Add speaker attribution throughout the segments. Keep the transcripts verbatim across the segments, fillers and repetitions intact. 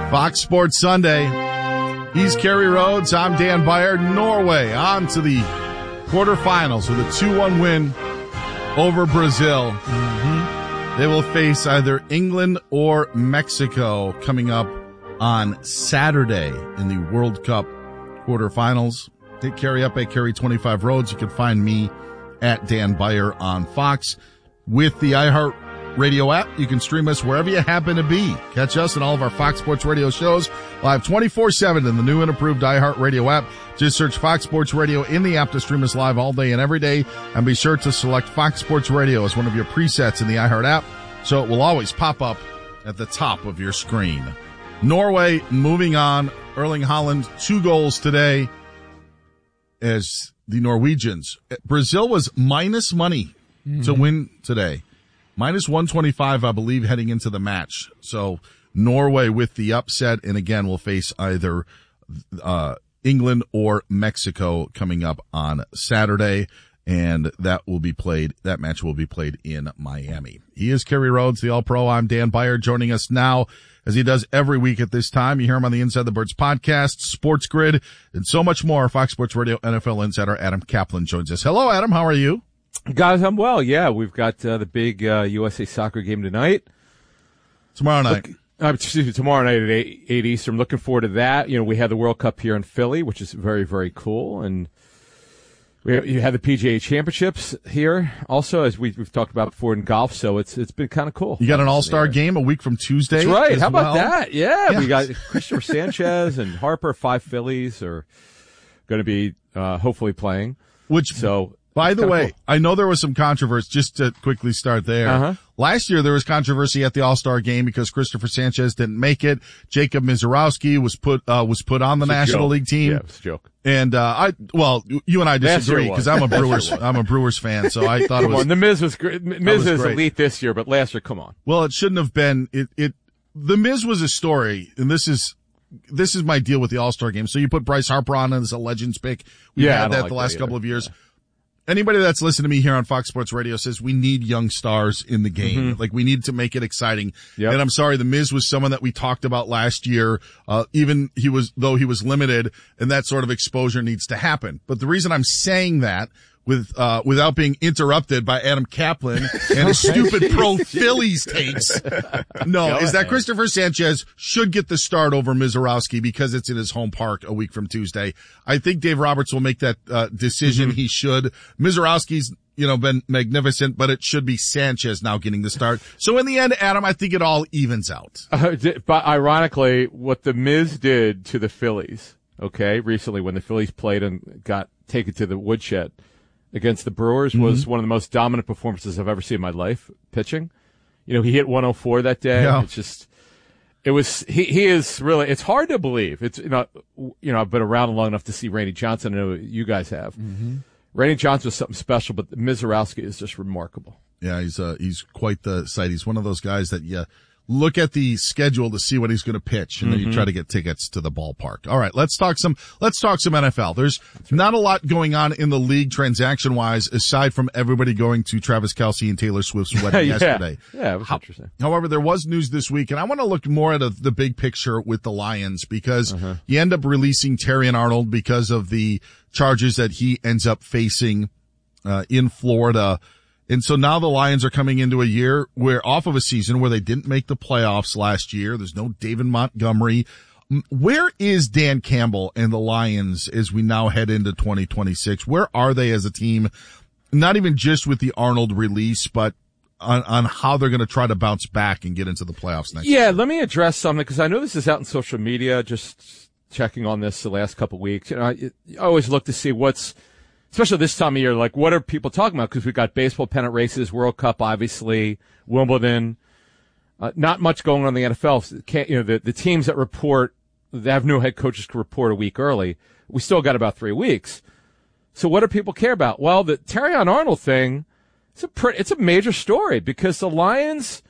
Speaker 1: Fox Sports Sunday. He's Kerry Rhodes. I'm Dan Beyer. Norway on to the quarterfinals with a two one win over Brazil. Mm-hmm. They will face either England or Mexico coming up on Saturday in the World Cup quarterfinals. Hit Kerry up at Kerry twenty-five Rhodes. You can find me at Dan Beyer on Fox. With the iHeart Radio app, you can stream us wherever you happen to be. Catch us and all of our Fox Sports Radio shows live twenty-four seven in the new and improved iHeart Radio app. Just search Fox Sports Radio in the app to stream us live all day and every day. And be sure to select Fox Sports Radio as one of your presets in the iHeart app, so it will always pop up at the top of your screen. Norway moving on. Erling Haaland, two goals today as the Norwegians. Brazil was minus money mm-hmm. to win today. Minus one twenty-five, I believe, heading into the match. So Norway with the upset, and again, will face either uh England or Mexico coming up on Saturday, and that will be played, that match will be played in Miami. He is Kerry Rhodes, the All-Pro. I'm Dan Beyer, joining us now, as he does every week at this time. You hear him on the Inside the Birds podcast, Sports Grid, and so much more. Fox Sports Radio N F L insider Adam Kaplan joins us. Hello, Adam. How are you?
Speaker 2: Guys, I'm well. Yeah, we've got uh, the big uh, U S A soccer game tonight.
Speaker 1: Tomorrow night.
Speaker 2: Look, uh, excuse me, tomorrow night at eight, eight Eastern. Looking forward to that. You know, we had the World Cup here in Philly, which is very, very cool. And we you had the P G A Championships here also, as we, we've talked about before in golf. So it's it's been kind of cool.
Speaker 1: You got an all-star yeah. game a week from Tuesday.
Speaker 2: That's right. How about
Speaker 1: well.
Speaker 2: that? Yeah,
Speaker 1: yeah.
Speaker 2: We got Christopher Sanchez and Harper. Five Phillies are going to be uh, hopefully playing.
Speaker 1: Which
Speaker 2: so.
Speaker 1: By the way,
Speaker 2: cool.
Speaker 1: I know there was some controversy, just to quickly start there.
Speaker 2: Uh-huh.
Speaker 1: Last year there was controversy at the All-Star game because Christopher Sanchez didn't make it. Jacob Mizorowski was put, uh, was put on the
Speaker 2: it's
Speaker 1: National League team.
Speaker 2: Yeah, it's a joke.
Speaker 1: And, uh, I, well, you and I disagree because I'm a Brewers, I'm a Brewers fan, so I thought
Speaker 2: come
Speaker 1: it was.
Speaker 2: on, the Miz was great. Miz is
Speaker 1: great.
Speaker 2: elite this year, but last year, come on.
Speaker 1: Well, it shouldn't have been, it, it, the Miz was a story, and this is, this is my deal with the All-Star game. So you put Bryce Harper on as a Legends pick. We've
Speaker 2: yeah,
Speaker 1: had that
Speaker 2: like
Speaker 1: the last
Speaker 2: that
Speaker 1: couple of years.
Speaker 2: Yeah.
Speaker 1: Anybody that's listened to me here on Fox Sports Radio says we need young stars in the game. Mm-hmm. Like, we need to make it exciting.
Speaker 2: Yep.
Speaker 1: And I'm sorry, the Miz was someone that we talked about last year. Uh, even he was, though he was limited, and that sort of exposure needs to happen. But the reason I'm saying that with, uh, without being interrupted by Adam Kaplan and his stupid pro Phillies takes. No,
Speaker 2: Go
Speaker 1: is that
Speaker 2: ahead.
Speaker 1: Christopher Sanchez should get the start over Mizorowski because it's in his home park a week from Tuesday. I think Dave Roberts will make that, uh, decision. Mm-hmm. He should. Mizorowski's, you know, been magnificent, but it should be Sanchez now getting the start. So in the end, Adam, I think it all evens out.
Speaker 2: Uh, but ironically, what the Miz did to the Phillies, okay, recently when the Phillies played and got taken to the woodshed against the Brewers mm-hmm. was one of the most dominant performances I've ever seen in my life, pitching. You know, he hit one oh four that day.
Speaker 1: Yeah.
Speaker 2: It's just, it was, he, he is really, it's hard to believe. It's, you know, you know, I've been around long enough to see Randy Johnson. I know you guys have. Mm-hmm. Randy Johnson was something special, but Mizorowski is just remarkable.
Speaker 1: Yeah, he's, uh, he's quite the sight. He's one of those guys that you look at the schedule to see what he's going to pitch, and mm-hmm. then you try to get tickets to the ballpark. All right, let's talk some, let's talk some N F L. There's right. not a lot going on in the league transaction wise, aside from everybody going to Travis Kelce and Taylor Swift's wedding
Speaker 2: yeah.
Speaker 1: yesterday.
Speaker 2: Yeah, it was
Speaker 1: How,
Speaker 2: interesting.
Speaker 1: However, there was news this week, and I want to look more at a, the big picture with the Lions because uh-huh. you end up releasing Terrion Arnold because of the charges that he ends up facing, uh, in Florida. And so now the Lions are coming into a year where off of a season where they didn't make the playoffs last year. There's no David Montgomery. Where is Dan Campbell and the Lions as we now head into twenty twenty-six? Where are they as a team? Not even just with the Arnold release, but on, on how they're going to try to bounce back and get into the playoffs next
Speaker 2: yeah,
Speaker 1: year.
Speaker 2: Let me address something because I know this is out in social media, just checking on this the last couple of weeks. You know, I, I always look to see what's, especially this time of year, like what are people talking about? Because we've got baseball pennant races, World Cup, obviously, Wimbledon. Uh, not much going on in the N F L. Can't, you know, the, the teams that report, they have new head coaches can report a week early. We still got about three weeks. So what do people care about? Well, the Terrion Arnold thing, it's a pretty, it's a major story because the Lions,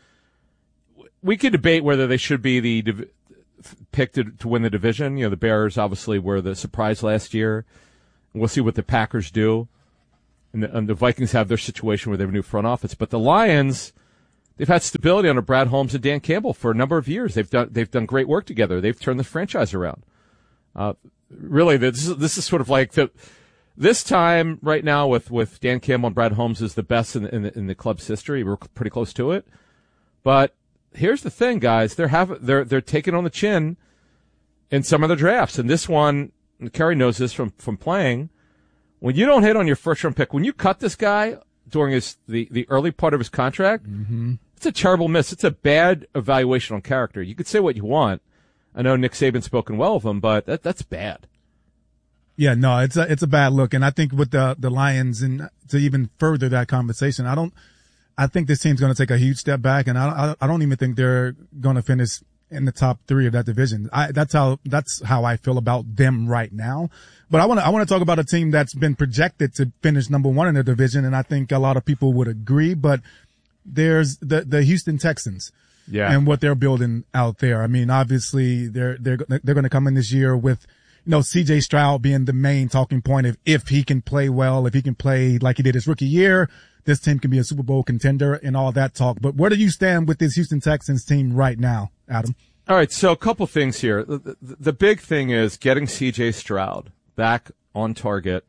Speaker 2: we could debate whether they should be the div- picked to, to win the division. You know, the Bears obviously were the surprise last year. We'll see what the Packers do. And the, and the Vikings have their situation where they have a new front office. But the Lions, they've had stability under Brad Holmes and Dan Campbell for a number of years. They've done they've done great work together. They've turned the franchise around. Uh, really, this is this is sort of like the this time right now with, with Dan Campbell and Brad Holmes is the best in, in, the, in the club's history. We're pretty close to it. But here's the thing, guys. They're have they're they're taking on the chin in some of the drafts, and this one, and Kerry knows this from from playing. When you don't hit on your first round pick, when you cut this guy during his the, the early part of his contract, mm-hmm. it's a terrible miss. It's a bad evaluation on character. You could say what you want. I know Nick Saban's spoken well of him, but that that's bad.
Speaker 3: Yeah, no, it's a it's a bad look, and I think with the the Lions, and to even further that conversation, I don't. I think this team's going to take a huge step back, and I I, I don't even think they're going to finish in the top three of that division. I, that's how that's how I feel about them right now. But I want to I want to talk about a team that's been projected to finish number one in the division, and I think a lot of people would agree. But there's the the Houston Texans,
Speaker 2: yeah,
Speaker 3: and what they're building out there. I mean, obviously they're they're they're going to come in this year with, you know, C J Stroud being the main talking point of if he can play well, if he can play like he did his rookie year, this team can be a Super Bowl contender and all that talk. But where do you stand with this Houston Texans team right now, Adam?
Speaker 2: All right, so a couple things here. The, the, the big thing is getting C J Stroud back on target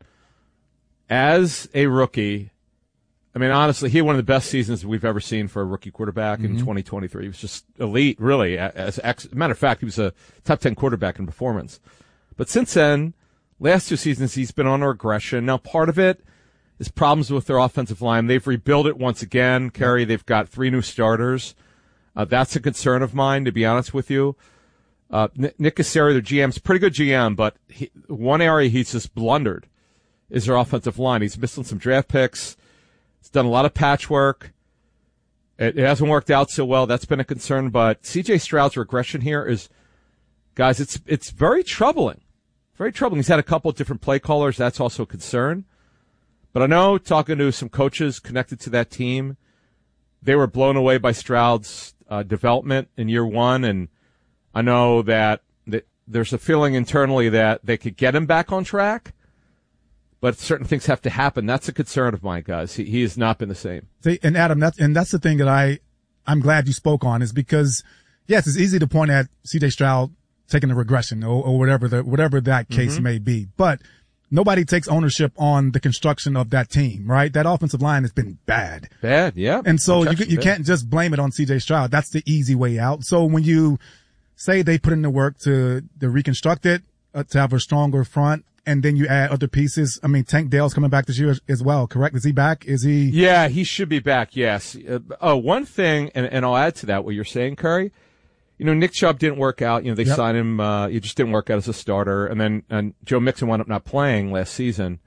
Speaker 2: as a rookie. I mean, honestly, he had one of the best seasons we've ever seen for a rookie quarterback mm-hmm. in twenty twenty-three. He was just elite, really. As, as a matter of fact, he was a top ten quarterback in performance. But since then, last two seasons, he's been on a regression. Now, part of it is problems with their offensive line. They've rebuilt it once again. Kerry, they've got three new starters. Uh, that's a concern of mine, to be honest with you. Uh, Nick Caserio, their G M's pretty good G M, but he, one area he's just blundered is their offensive line. He's missing some draft picks. He's done a lot of patchwork. It, it hasn't worked out so well. That's been a concern. But C J Stroud's regression here is, guys, it's it's very troubling. Very troubling. He's had a couple of different play callers. That's also a concern. But I know, talking to some coaches connected to that team, they were blown away by Stroud's uh, development in year one, and I know that, that there's a feeling internally that they could get him back on track, but certain things have to happen. That's a concern of mine, guys. He, he has not been the same.
Speaker 3: See, and Adam, that's, and that's the thing that I, I'm glad you spoke on, is because, yes, it's easy to point at C J Stroud taking a regression or, or whatever the, whatever that case mm-hmm. may be, but nobody takes ownership on the construction of that team, right? That offensive line has been bad.
Speaker 2: Bad, yeah.
Speaker 3: And so you, you can't just blame it on C J Stroud. That's the easy way out. So when you say they put in the work to, to reconstruct it, uh, to have a stronger front, and then you add other pieces. I mean, Tank Dell's coming back this year as, as well, correct? Is he back? Is he?
Speaker 2: Yeah, he should be back, yes. Uh, oh, one thing, and, and I'll add to that what you're saying, Curry. You know, Nick Chubb didn't work out. You know, they yep. signed him. Uh, he just didn't work out as a starter. And then, and Joe Mixon wound up not playing last season.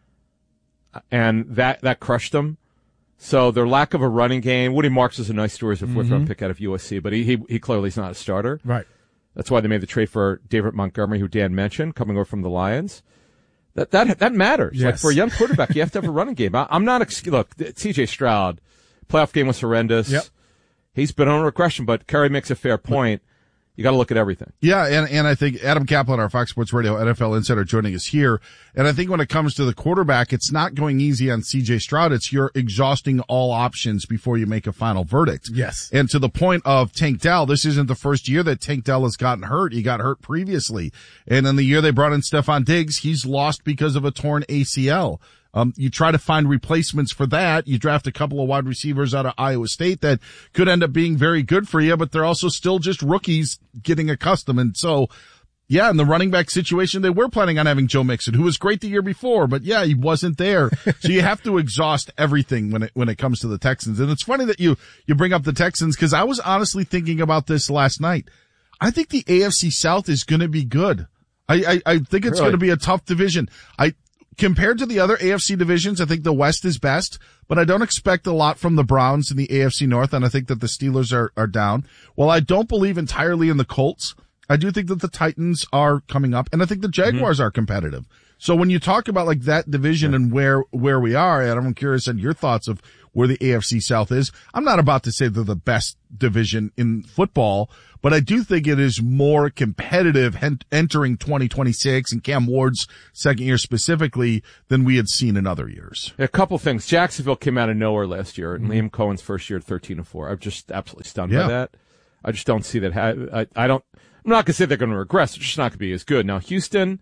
Speaker 2: And that, that crushed them. So their lack of a running game. Woody Marks is a nice story as a fourth mm-hmm. round pick out of U S C, but he, he, he clearly is not a starter.
Speaker 3: Right.
Speaker 2: That's why they made the trade for David Montgomery, who Dan mentioned, coming over from the Lions. That, that, that matters.
Speaker 3: Yes.
Speaker 2: Like for a young quarterback, you have to have a running game. I, I'm not, ex- look, C J Stroud, playoff game was horrendous.
Speaker 3: Yep.
Speaker 2: He's been on regression, but Kerry makes a fair point. You got to look at everything.
Speaker 1: Yeah, and, and I think Adam Kaplan, our Fox Sports Radio N F L insider, joining us here. And I think when it comes to the quarterback, it's not going easy on C J Stroud. It's you're exhausting all options before you make a final verdict.
Speaker 3: Yes.
Speaker 1: And to the point of Tank Dell, this isn't the first year that Tank Dell has gotten hurt. He got hurt previously. And in the year they brought in Stephon Diggs, he's lost because of a torn A C L. Um, you try to find replacements for that. You draft a couple of wide receivers out of Iowa State that could end up being very good for you, but they're also still just rookies getting accustomed. And so, yeah, in the running back situation, they were planning on having Joe Mixon, who was great the year before, but yeah, he wasn't there. So you have to exhaust everything when it, when it comes to the Texans. And it's funny that you, you bring up the Texans, because I was honestly thinking about this last night. I think the A F C South is going to be good. I, I, I think it's
Speaker 2: really?
Speaker 1: going to be a tough division. I, Compared to the other A F C divisions, I think the West is best, but I don't expect a lot from the Browns in the A F C North, and I think that the Steelers are, are down. While I don't believe entirely in the Colts, I do think that the Titans are coming up, and I think the Jaguars mm-hmm. are competitive. So when you talk about like that division yeah. and where, where we are, Adam, I'm curious on your thoughts of where the A F C South is. I'm not about to say they're the best division in football, but I do think it is more competitive entering twenty twenty-six and Cam Ward's second year specifically than we had seen in other years.
Speaker 2: A couple things. Jacksonville came out of nowhere last year, and mm-hmm. Liam Cohen's first year at thirteen and four. I'm just absolutely stunned yeah. by that. I just don't see that. Ha- I, I don't, I'm not going to say they're going to regress. It's just not going to be as good. Now, Houston,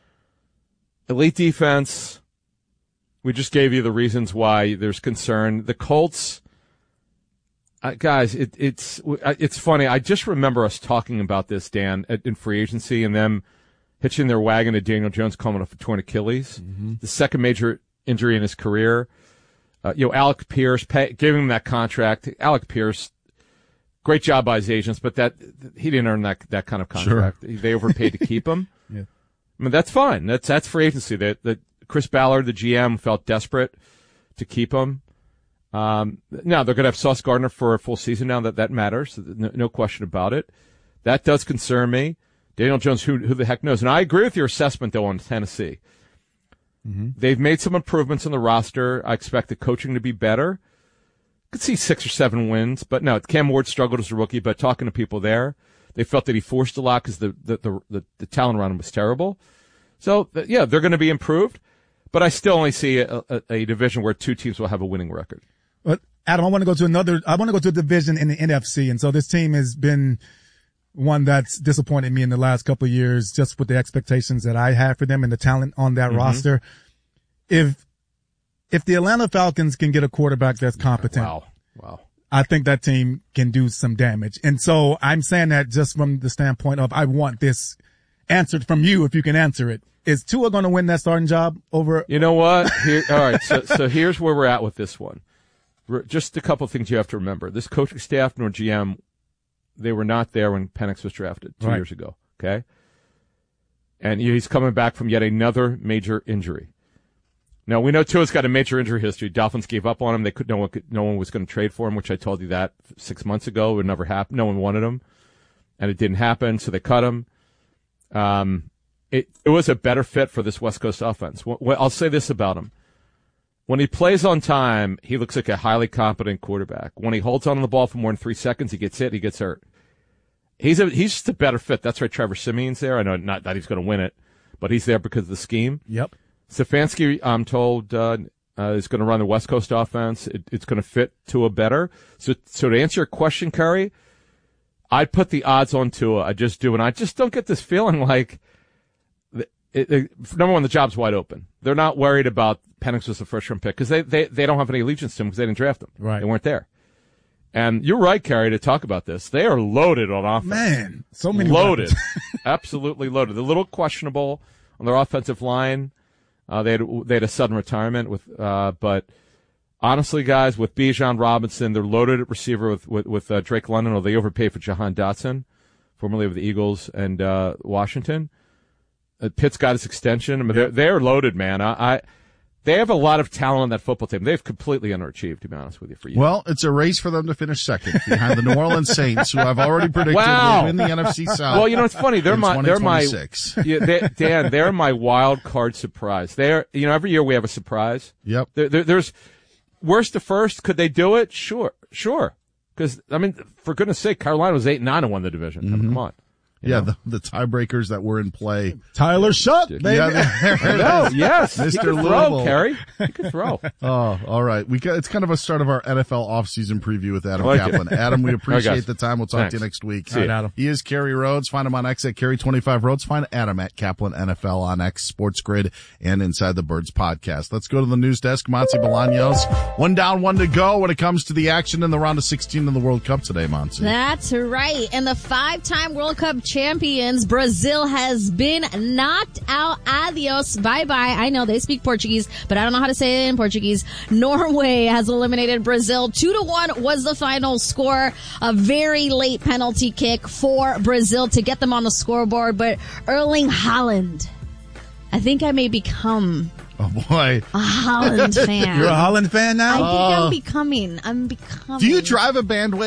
Speaker 2: elite defense. We just gave you the reasons why there's concern. The Colts, uh, guys, it, it's it's funny. I just remember us talking about this, Dan, at, in free agency, and them hitching their wagon to Daniel Jones coming off a torn Achilles, mm-hmm. the second major injury in his career. Uh, you know, Alec Pierce, pay, giving him that contract. Alec Pierce, great job by his agents, but that he didn't earn that that kind of contract. Sure. They overpaid to keep him. Yeah. I mean, that's fine. That's that's free agency. That that. Chris Ballard, the G M, felt desperate to keep him. Um, now, they're going to have Sauce Gardner for a full season now. That that matters. No, no question about it. That does concern me. Daniel Jones, who, who the heck knows? And I agree with your assessment, though, on Tennessee. Mm-hmm. They've made some improvements on the roster. I expect the coaching to be better. Could see six or seven wins. But no, Cam Ward struggled as a rookie, but talking to people there, they felt that he forced a lot because the, the, the, the, the talent around him was terrible. So, yeah, they're going to be improved. But I still only see a, a, a division where two teams will have a winning record.
Speaker 3: But Adam, I want to go to another. I want to go to a division in the N F C, and so this team has been one that's disappointed me in the last couple of years, just with the expectations that I have for them and the talent on that mm-hmm. roster. If if the Atlanta Falcons can get a quarterback that's competent,
Speaker 2: wow, wow,
Speaker 3: I think that team can do some damage. And so I'm saying that just from the standpoint of I want this answered from you, if you can answer it. Is Tua going to win that starting job over?
Speaker 2: You know what? Here, all right. So, so here's where we're at with this one. Just a couple of things you have to remember. This coaching staff nor G M, they were not there when Penix was drafted two right. years ago. Okay. And he's coming back from yet another major injury. Now we know Tua's got a major injury history. Dolphins gave up on him. They could no one could, no one was going to trade for him, which I told you that six months ago. It would never happen. No one wanted him, and it didn't happen. So they cut him. Um. It, it was a better fit for this West Coast offense. Well, I'll say this about him. When he plays on time, he looks like a highly competent quarterback. When he holds on to the ball for more than three seconds, he gets hit, he gets hurt. He's a, he's just a better fit. That's why Trevor Siemian's there. I know not that he's going to win it, but he's there because of the scheme.
Speaker 3: Yep.
Speaker 2: Stefanski, I'm told, uh, uh, is going to run the West Coast offense. It, it's going to fit Tua better. So, so to answer your question, Curry, I'd put the odds on Tua. I just do, and I just don't get this feeling like It, it, number one, the job's wide open. They're not worried about Penix was the first round pick because they, they, they don't have any allegiance to him because they didn't draft him.
Speaker 3: Right.
Speaker 2: They weren't there. And you're right, Kerry, to talk about this. They are loaded on offense.
Speaker 3: Man, so many
Speaker 2: loaded. Absolutely loaded. They're a little questionable on their offensive line. Uh, they had, they had a sudden retirement with, uh, but honestly, guys, with Bijan Robinson, they're loaded at receiver with, with, with uh, Drake London, or they overpaid for Jahan Dotson, formerly of the Eagles and, uh, Washington. Pitt's got his extension. I mean, they're, they're loaded, man. I, I, they have a lot of talent on that football team. They've completely underachieved, to be honest with you, for you.
Speaker 1: Well, it's a race for them to finish second behind the New Orleans Saints, who I've already predicted
Speaker 2: wow.
Speaker 1: will win the N F C South.
Speaker 2: Well, you know, it's funny. They're my, they're my, yeah, they, Dan, they're my wild card surprise. They're, you know, every year we have a surprise.
Speaker 1: Yep.
Speaker 2: There, there, there's worst to first. Could they do it? Sure, sure. Because I mean, for goodness sake, Carolina was eight and nine and won the division. Mm-hmm. I mean, come on.
Speaker 1: You yeah, the, the tiebreakers that were in play.
Speaker 3: Tyler Shutt, baby.
Speaker 2: Yeah, there, no, yes, Mister Throw, Kerry. You can throw.
Speaker 1: Oh, all right. We got, it's kind of a start of our N F L offseason preview with Adam like Kaplan. It. Adam, we appreciate right, the time. We'll talk Thanks. to you next week.
Speaker 3: See you, Adam.
Speaker 1: He is Kerry Rhodes. Find him on X at Kerry twenty-five Rhodes. Find Adam at Kaplan N F L on X, Sports Grid, and Inside the Birds podcast. Let's go to the news desk. Monty Bolaños. One down, one to go when it comes to the action in the round of sixteen in the World Cup today, Monty.
Speaker 4: That's right. And the five-time World Cup champions, Brazil, has been knocked out. Adios. Bye-bye. I know they speak Portuguese, but I don't know how to say it in Portuguese. Norway has eliminated Brazil. Two to one was the final score. A very late penalty kick for Brazil to get them on the scoreboard. But Erling Haaland, I think I may become
Speaker 1: Oh, boy.
Speaker 4: a Haaland fan.
Speaker 3: You're a Haaland fan now?
Speaker 4: I think
Speaker 1: uh,
Speaker 4: I'm becoming. I'm becoming.
Speaker 1: Do you drive a bandwagon?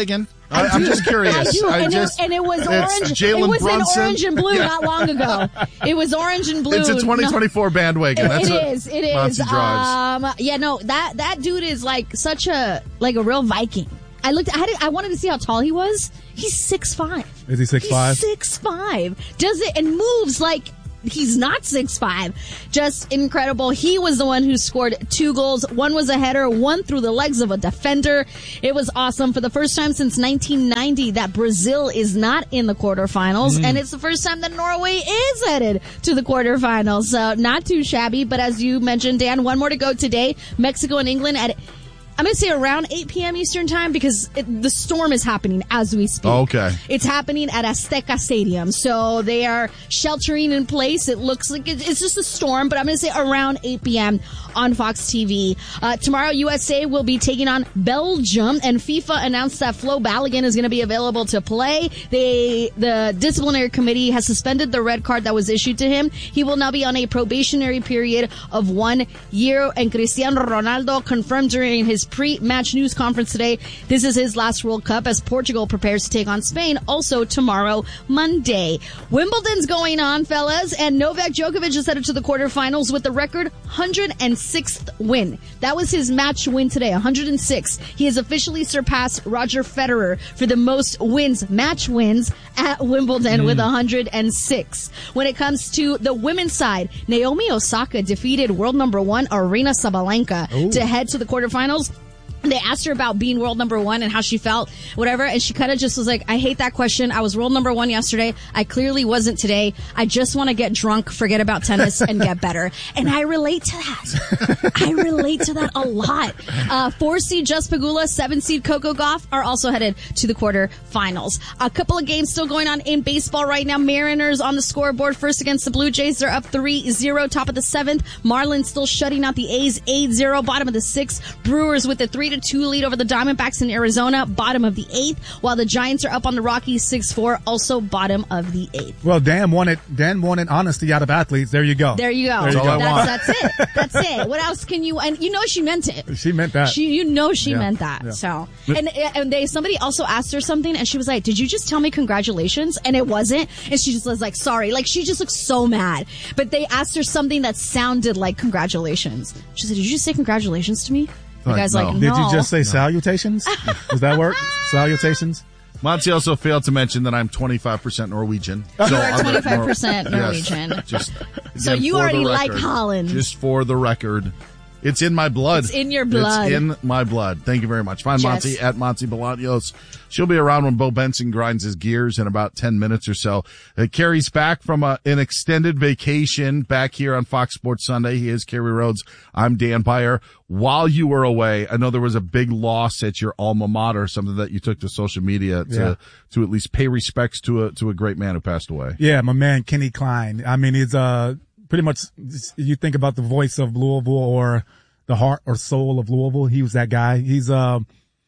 Speaker 1: I, I'm just curious.
Speaker 4: I do,
Speaker 1: I
Speaker 4: and,
Speaker 1: just,
Speaker 4: it, and it was
Speaker 1: it's
Speaker 4: orange.
Speaker 1: Jalen
Speaker 4: it was
Speaker 1: Brunson.
Speaker 4: in orange and blue
Speaker 1: Yeah.
Speaker 4: not long ago. It was orange and blue.
Speaker 1: It's a twenty twenty-four
Speaker 4: no.
Speaker 1: bandwagon. That's
Speaker 4: It
Speaker 1: what
Speaker 4: is. It is.
Speaker 1: Monty drives.
Speaker 4: Um, yeah, no, that that dude is like such a like a real Viking. I looked. I, had, I wanted to see how tall he was. He's six five.
Speaker 3: Is he six five?
Speaker 4: Six five. Does it and moves like he's not six five. Just incredible. He was the one who scored two goals. One was a header, one through the legs of a defender. It was awesome. For the first time since nineteen ninety that Brazil is not in the quarterfinals, mm. and it's the first time that Norway is headed to the quarterfinals. So not too shabby, but as you mentioned, Dan, one more to go today. Mexico and England at I'm going to say around eight p.m. Eastern time because it, the storm is happening as we speak.
Speaker 1: Okay.
Speaker 4: It's happening at Azteca Stadium. So they are sheltering in place. It looks like it, it's just a storm, but I'm going to say around eight p.m. on Fox T V. Uh, tomorrow, U S A will be taking on Belgium, and FIFA announced that Flo Balogun is going to be available to play. They, the disciplinary committee has suspended the red card that was issued to him. He will now be on a probationary period of one year, and Cristiano Ronaldo confirmed during his pre-match news conference today this is his last World Cup as Portugal prepares to take on Spain also tomorrow, Monday. Wimbledon's going on, fellas, and Novak Djokovic is headed to the quarterfinals with the record one hundred sixth win. That was his match win today, one hundred six. He has officially surpassed Roger Federer for the most wins, match wins at Wimbledon mm. with one hundred six. When it comes to the women's side, Naomi Osaka defeated world number one Aryna Sabalenka Ooh. to head to the quarterfinals. They asked her about being world number one and how she felt, whatever, and she kind of just was like, I hate that question. I was world number one yesterday. I clearly wasn't today. I just want to get drunk, forget about tennis, and get better. And I relate to that. I relate to that a lot. Uh, four seed Just Pegula, seven seed Coco Gauff are also headed to the quarterfinals. A couple of games still going on in baseball right now. Mariners on the scoreboard first against the Blue Jays. They're up three zero, top of the seventh. Marlins still shutting out the A's eight zero, bottom of the sixth. Brewers with a three to two lead over the Diamondbacks in Arizona, bottom of the eighth, while the Giants are up on the Rockies six four, also bottom of the eighth.
Speaker 3: Well, Dan wanted Dan wanted honesty out of athletes. There you go.
Speaker 4: There you go.
Speaker 3: There you go.
Speaker 4: That's, that's it. That's it. What else can you? And you know she meant it.
Speaker 3: She meant that.
Speaker 4: She, you know, she
Speaker 3: yeah.
Speaker 4: meant that.
Speaker 3: Yeah.
Speaker 4: So, and and they somebody also asked her something, and she was like, "Did you just tell me congratulations?" And it wasn't, and she just was like, "Sorry." Like she just looked so mad. But they asked her something that sounded like congratulations. She said, "Did you just say congratulations to me?" The
Speaker 1: Like,
Speaker 4: guy's
Speaker 1: no.
Speaker 4: like, no.
Speaker 3: Did you just say no. salutations? Does that work? Salutations?
Speaker 1: Monty also failed to mention that I'm twenty-five percent Norwegian.
Speaker 4: You
Speaker 1: So
Speaker 4: are twenty-five percent
Speaker 1: Nor-
Speaker 4: Norwegian.
Speaker 1: Yes, just,
Speaker 4: So
Speaker 1: again,
Speaker 4: you
Speaker 1: for
Speaker 4: already
Speaker 1: the
Speaker 4: like
Speaker 1: record,
Speaker 4: Holland.
Speaker 1: Just for the record. It's in my blood.
Speaker 4: It's in your blood.
Speaker 1: It's in my blood. Thank you very much. Find
Speaker 4: Jess.
Speaker 1: Monty at Monty Bolaños. She'll be around when Bo Benson grinds his gears in about ten minutes or so. Uh, Carrie's back from a, an extended vacation back here on Fox Sports Sunday. He is Carrie Rhodes. I'm Dan Beyer. While you were away, I know there was a big loss at your alma mater, something that you took to social media to,
Speaker 3: yeah.
Speaker 1: to at least pay respects to a, to a great man who passed away.
Speaker 3: Yeah, my man, Kenny Klein. I mean, he's, uh, pretty much, you think about the voice of Louisville or the heart or soul of Louisville. He was that guy. He's, uh,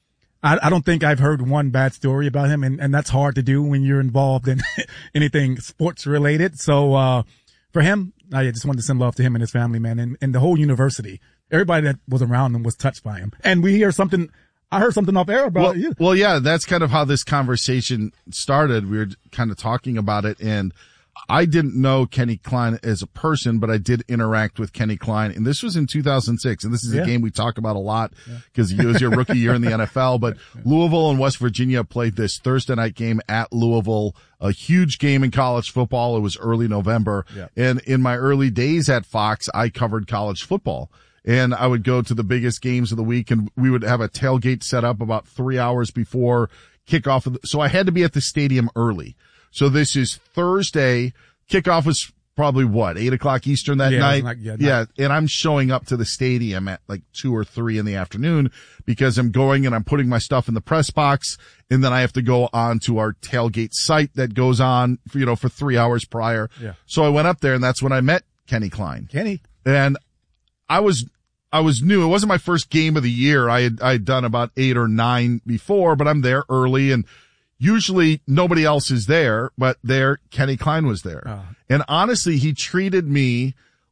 Speaker 3: I, I don't think I've heard one bad story about him, and, and that's hard to do when you're involved in anything sports related. So, uh, for him, I just wanted to send love to him and his family, man, and, and the whole university. Everybody that was around him was touched by him. And we hear something, I heard something off air about
Speaker 1: well,
Speaker 3: you.
Speaker 1: Well, yeah, that's kind of how this conversation started. We were kind of talking about it, and I didn't know Kenny Klein as a person, but I did interact with Kenny Klein, and this was in two thousand six, and this is
Speaker 3: yeah.
Speaker 1: a game we talk about a lot because yeah. it was your rookie year in the N F L, but yeah. Louisville and West Virginia played this Thursday night game at Louisville, a huge game in college football. It was early November,
Speaker 3: yeah.
Speaker 1: and in my early days at Fox, I covered college football. And I would go to the biggest games of the week, and we would have a tailgate set up about three hours before kickoff. Of the, so I had to be at the stadium early. So this is Thursday. Kickoff was probably what, eight o'clock Eastern that
Speaker 3: yeah,
Speaker 1: night?
Speaker 3: Like, yeah,
Speaker 1: yeah.
Speaker 3: night.
Speaker 1: And I'm showing up to the stadium at like two or three in the afternoon because I'm going and I'm putting my stuff in the press box. And then I have to go on to our tailgate site that goes on, you know, for three hours prior.
Speaker 3: Yeah.
Speaker 1: So I went up there, and that's when I met Kenny Klein.
Speaker 3: Kenny.
Speaker 1: And I was, I was new. It wasn't my first game of the year. I had, I had done about eight or nine before, but I'm there early, and usually nobody else is there, but there, Kenny Klein was there. Oh. And honestly, he treated me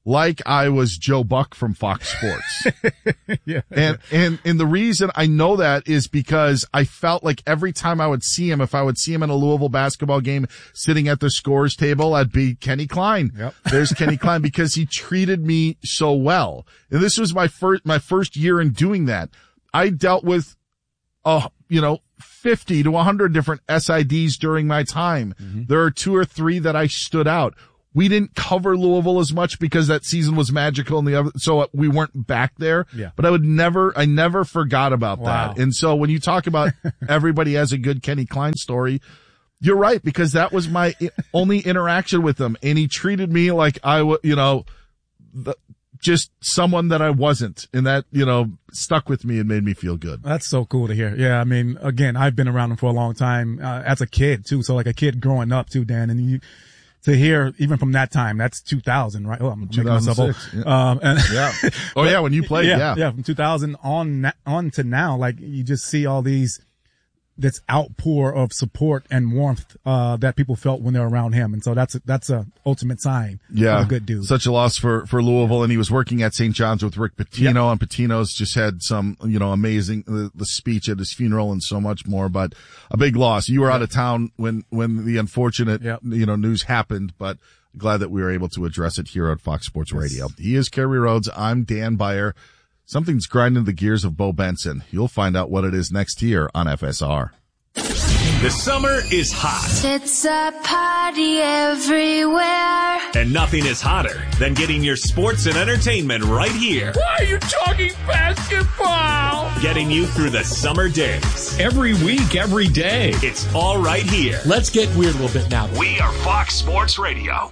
Speaker 1: like I was Joe Buck from Fox Sports.
Speaker 3: yeah.
Speaker 1: And, and, and the reason I know that is because I felt like every time I would see him, if I would see him in a Louisville basketball game sitting at the scores table, I'd be Kenny Klein.
Speaker 3: Yep.
Speaker 1: There's Kenny Klein, because he treated me so well. And this was my first, my first year in doing that. I dealt with, uh, you know, fifty to one hundred different S I Ds during my time. Mm-hmm. There are two or three that I stood out. We didn't cover Louisville as much because that season was magical and the other, so we weren't back there.
Speaker 3: Yeah.
Speaker 1: But I would never, I never forgot about
Speaker 3: wow.
Speaker 1: that. And so when you talk about everybody has a good Kenny Klein story, you're right, because that was my only interaction with him. And he treated me like I was, you know, the, just someone that I wasn't. And that, you know, stuck with me and made me feel good.
Speaker 3: That's so cool to hear. Yeah. I mean, again, I've been around him for a long time, uh, as a kid too. So like a kid growing up too, Dan, and you, to hear even from that time, that's two thousand, right? Oh, I'm making myself old.
Speaker 1: Yeah.
Speaker 3: Um, and
Speaker 1: yeah. Oh yeah, when you played,
Speaker 3: yeah,
Speaker 1: yeah,
Speaker 3: yeah, from two thousand on on to now, like you just see all these, this outpour of support and warmth uh that people felt when they're around him, and so that's a, that's a ultimate sign.
Speaker 1: Yeah,
Speaker 3: of a good dude.
Speaker 1: Such a loss for for Louisville, and he was working at Saint John's with Rick Pitino, yep. and Pitino's just had some, you know, amazing the, the speech at his funeral and so much more. But a big loss. You were yep. out of town when when the unfortunate yep. you know news happened, but glad that we were able to address it here on Fox Sports yes. Radio. He is Kerry Rhodes. I'm Dan Beyer. Something's grinding the gears of Bo Benson. You'll find out what it is next here on F S R.
Speaker 5: The summer is hot.
Speaker 6: It's a party everywhere.
Speaker 5: And nothing is hotter than getting your sports and entertainment right here.
Speaker 7: Why are you talking basketball?
Speaker 5: Getting you through the summer days.
Speaker 7: Every week, every day.
Speaker 5: It's all right here.
Speaker 7: Let's get weird a little bit now.
Speaker 5: We are Fox Sports Radio.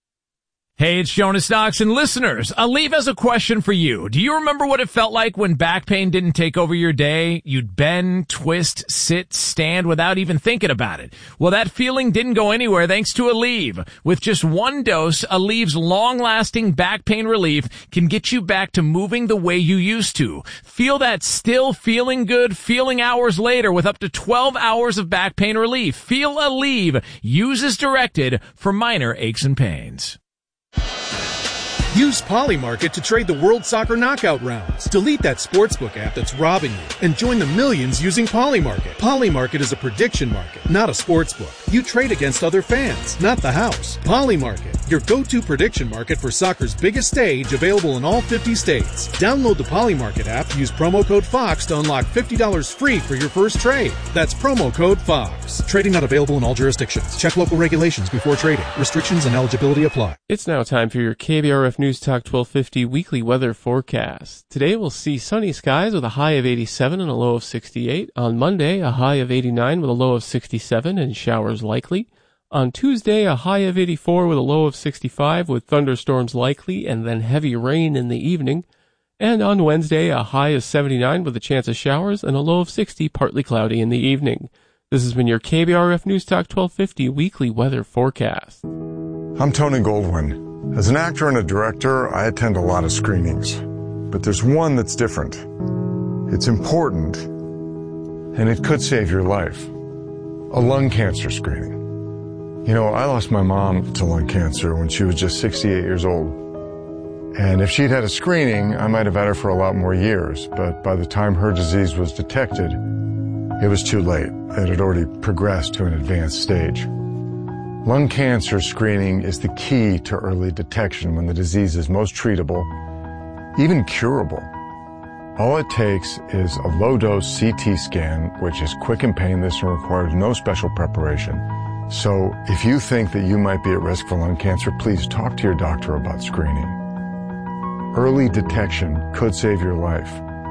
Speaker 7: Hey, it's Jonas Knox, and listeners, Aleve has a question for you. Do you remember what it felt like when back pain didn't take over your day? You'd bend, twist, sit, stand without even thinking about it. Well, that feeling didn't go anywhere thanks to Aleve. With just one dose, Aleve's long-lasting back pain relief can get you back to moving the way you used to. Feel that still feeling good feeling hours later with up to twelve hours of back pain relief. Feel Aleve. Use as directed for minor aches and pains.
Speaker 8: Use Polymarket to trade the World Soccer Knockout rounds. Delete that sportsbook app that's robbing you and join the millions using Polymarket. Polymarket is a prediction market, not a sportsbook. You trade against other fans, not the house. Polymarket, your go-to prediction market for soccer's biggest stage, available in all fifty states. Download the Polymarket app, use promo code FOX to unlock fifty dollars free for your first trade. That's promo code FOX. Trading not available in all jurisdictions. Check local regulations before trading. Restrictions and eligibility apply.
Speaker 9: It's now time for your K B R F News Talk twelve fifty weekly weather forecast. Today we'll see sunny skies with a high of eighty-seven and a low of sixty-eight. On Monday, a high of eighty-nine with a low of sixty-seven and showers likely. On Tuesday, a high of eighty-four with a low of sixty-five with thunderstorms likely and then heavy rain in the evening. And on Wednesday, a high of seventy-nine with a chance of showers and a low of sixty, partly cloudy in the evening. This has been your K B R F News Talk twelve fifty weekly weather forecast.
Speaker 10: I'm Tony Goldwyn. As an actor and a director, I attend a lot of screenings. But there's one that's different. It's important, and it could save your life. A lung cancer screening. You know, I lost my mom to lung cancer when she was just sixty-eight years old. And if she'd had a screening, I might have had her for a lot more years. But by the time her disease was detected, it was too late. It had already progressed to an advanced stage. Lung cancer screening is the key to early detection when the disease is most treatable, even curable. All it takes is a low-dose C T scan, which is quick and painless and requires no special preparation. So if you think that you might be at risk for lung cancer, please talk to your doctor about screening. Early detection could save your life.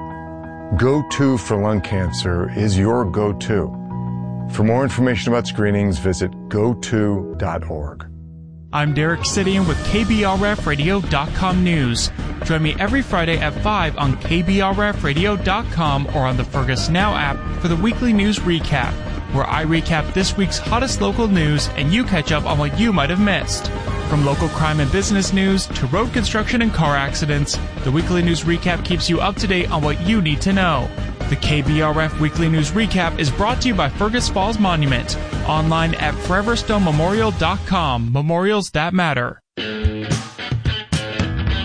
Speaker 10: Go-To for lung cancer is your go-to. For more information about screenings, visit go to dot org.
Speaker 11: I'm Derek Sidian with K B R F radio dot com News. Join me every Friday at five on K B R F radio dot com or on the Fergus Now app for the weekly news recap, where I recap this week's hottest local news and you catch up on what you might have missed. From local crime and business news to road construction and car accidents, the weekly news recap keeps you up to date on what you need to know. The K B R F Weekly News Recap is brought to you by Fergus Falls Monument, online at forever stone memorial dot com. Memorials that matter.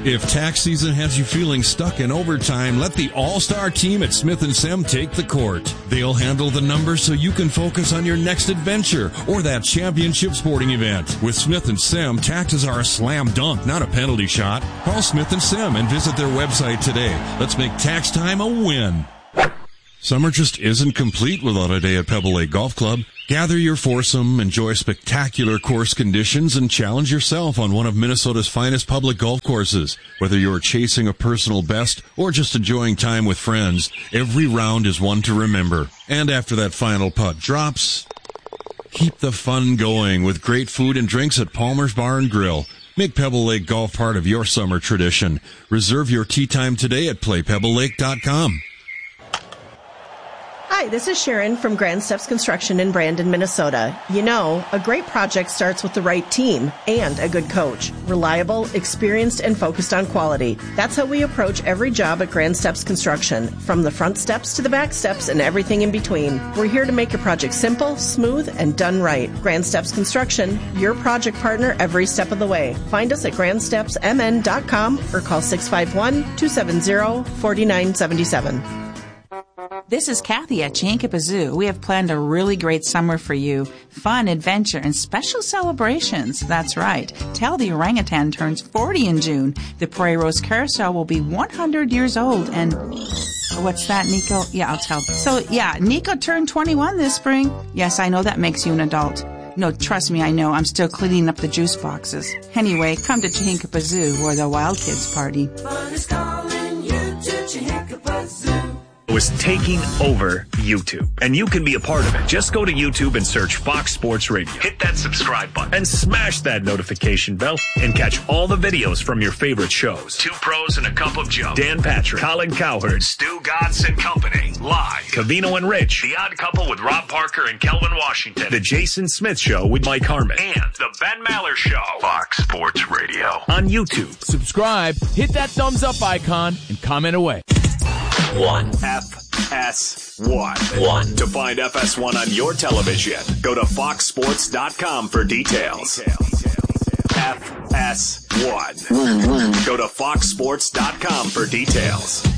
Speaker 12: If tax season has you feeling stuck in overtime, let the all-star team at Smith and Sem take the court. They'll handle the numbers so you can focus on your next adventure or that championship sporting event. With Smith and Sem, taxes are a slam dunk, not a penalty shot. Call Smith and Sem and visit their website today. Let's make tax time a win. Summer just isn't complete without a day at Pebble Lake Golf Club. Gather your foursome, enjoy spectacular course conditions, and challenge yourself on one of Minnesota's finest public golf courses. Whether you're chasing a personal best or just enjoying time with friends, every round is one to remember. And after that final putt drops, keep the fun going with great food and drinks at Palmer's Bar and Grill. Make Pebble Lake Golf part of your summer tradition. Reserve your tee time today at play pebble lake dot com.
Speaker 13: Hi, this is Sharon from Grand Steps Construction in Brandon, Minnesota. You know, a great project starts with the right team and a good coach. Reliable, experienced, and focused on quality. That's how we approach every job at Grand Steps Construction, from the front steps to the back steps and everything in between. We're here to make your project simple, smooth, and done right. Grand Steps Construction, your project partner every step of the way. Find us at grand steps m n dot com or call six five one, two seven zero, four nine seven seven.
Speaker 14: This is Kathy at Chihinkapa Zoo. We have planned a really great summer for you. Fun, adventure, and special celebrations. That's right. Tell the orangutan turns forty in June. The Prairie Rose Carousel will be one hundred years old. And what's that, Nico? Yeah, I'll tell. So, yeah, Nico turned twenty-one this spring. Yes, I know that makes you an adult. No, trust me, I know. I'm still cleaning up the juice boxes. Anyway, come to Chihinkapa Zoo, where the wild kids party.
Speaker 15: Fun is calling you to Chihinkapa Zoo. Was taking over YouTube, and you can be a part of it. Just go to YouTube and search Fox Sports Radio. Hit that subscribe button and smash that notification bell and catch all the videos from your favorite shows. Two Pros and a Cup of Joe, Dan Patrick, Colin Cowherd, Stu Gatz and Company, Live, Covino and Rich, The Odd Couple with Rob Parker and Kelvin Washington, The Jason Smith Show with Mike Harmon, and The Ben Maller Show. Fox Sports Radio on YouTube.
Speaker 7: Subscribe, hit that thumbs up icon, and comment away.
Speaker 15: One. F S one. One. To find F S one on your television, go to fox sports dot com for details. F S one. One, one. Go to fox sports dot com for details.